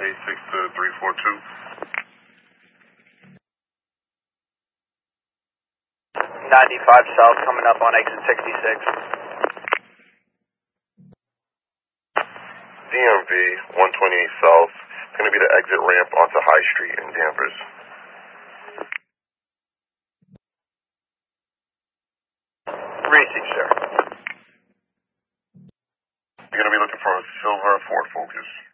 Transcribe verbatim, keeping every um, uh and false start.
eight six to three four two. ninety-five south coming up on exit sixty-six. D M V one twenty-eight south. It's going to be the exit ramp onto High Street in Danvers. Received, sir. You're going to be looking for a silver Ford Focus.